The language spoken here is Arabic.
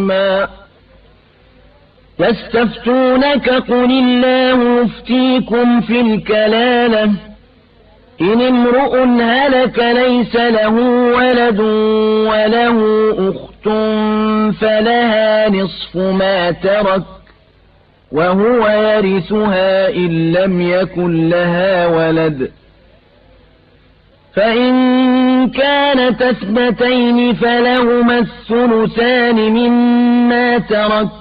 يستفتونك قل الله يفتيكم في الكلالة إن امرؤ هلك ليس له ولد وله أخت فلها نصف ما ترك وهو يرثها إن لم يكن لها ولد فإن كانت اثنتين فلهما الثلثان مما ترك